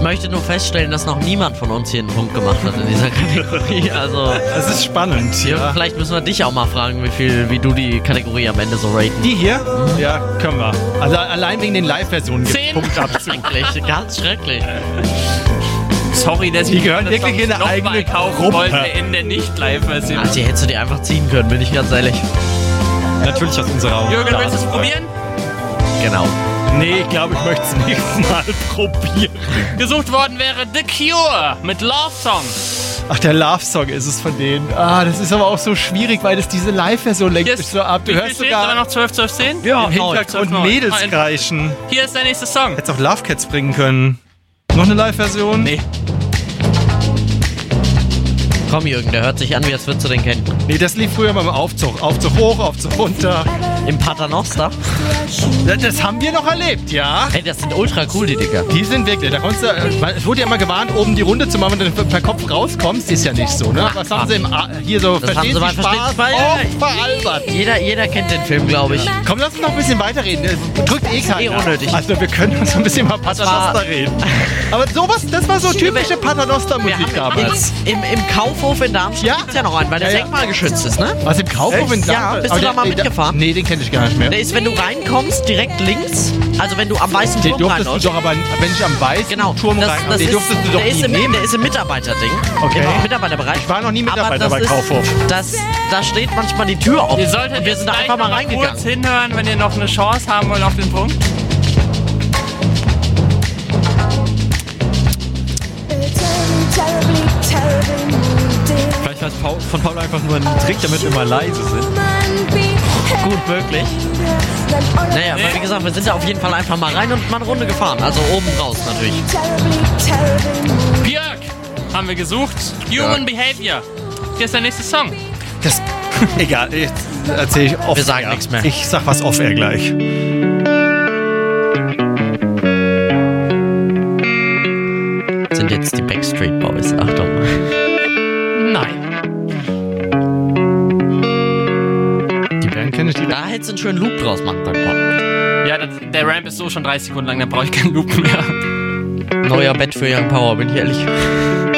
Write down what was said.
möchte nur feststellen, dass noch niemand von uns hier einen Punkt gemacht hat in dieser Kategorie. Also, Das ist spannend. Jürgen, vielleicht müssen wir dich auch mal fragen, wie du die Kategorie am Ende so raten. Die hier? Ja, können wir. Also allein wegen den Live-Versionen gibt es 10. Punktabzug. Schrecklich, ganz schrecklich. Sorry, dass Die ich gehören wirklich in eine eigene kaufen Gruppe. wollte in der Nicht-Live-Version. Also, hättest du die einfach ziehen können, bin ich ganz ehrlich. Natürlich aus unserer Augen. Jürgen, willst du es probieren? Genau. Nee, ich glaube, ich möchte es nächstes Mal probieren. Gesucht worden wäre The Cure mit Love Song. Ach, der Love-Song ist es von denen. Das ist aber auch so schwierig, weil das diese Live-Version lenkt mich so ab. Du hörst sogar noch 12, 12, 10? im Hintergrund 9. Mädels kreischen. Hier ist der nächste Song. Hättest auch Love Cats bringen können. Noch eine Live-Version? Nee. Komm, Jürgen, der hört sich an, wie als würdest du den kennen. Nee, das lief früher mal im Aufzug. Aufzug hoch, Aufzug runter. Im Paternoster. Das haben wir noch erlebt, ja? Hey, das sind ultra cool, die Dicker. Die sind wirklich, da konntest du, es wurde ja immer gewarnt, oben die Runde zu machen, wenn du per Kopf rauskommst. Ist ja nicht so, ne? Was haben sie hier so, Das haben verstehst sie du, mal Spaß? verstehen. Oh, veralbert. Jeder kennt den Film, glaube ich. Komm, lass uns noch ein bisschen weiterreden. Drückt eh keiner. unnötig. Also wir können uns ein bisschen mal Paternoster reden. Aber sowas, das war so typische Paternoster-Musik damals. Im Kaufhof in Darmstadt Ja. gibt's ja noch einen, weil der Ja, ja. denkmalgeschützt ist, ne? Was, im Kaufhof in Ja, Darmstadt? bist du da mal mitgefahren? Nee, den kenne ich gar nicht mehr. Der ist, wenn du reinkommst, direkt links. Also wenn du am weißen Den Turm durftest du reinläufst. doch aber, wenn ich am weißen Genau, Turm rein, den durftest du doch der ist nie im, nehmen. Der ist im Mitarbeiterding. Okay. Im Mitarbeiterbereich. Ich war noch nie Aber Mitarbeiter das bei ist- Kaufhof. Da steht manchmal die Tür auf. Ihr solltet und wir sind da einfach mal reingegangen. kurz hinhören, wenn ihr noch eine Chance haben wollt auf den Punkt. Vielleicht war es von Paul einfach nur ein Trick, damit wir mal leise sind. Gut möglich. Naja, aber wie gesagt, wir sind da auf jeden Fall einfach mal rein und mal eine Runde gefahren. Also oben raus natürlich. Björk haben wir gesucht. Human Behavior. Hier ist der nächste Song. Das, egal, jetzt erzähle ich off. Wir sagen nichts mehr. Ich sag was off-air gleich. Sind jetzt die Backstreet Boys. Achtung. Nein. Die Band kenne ich, die Da hättest du einen schönen Loop draus machen können. Ja, der Ramp ist so schon 30 Sekunden lang, da brauche ich keinen Loop mehr. Neuer Bett für Young Power, bin ich ehrlich.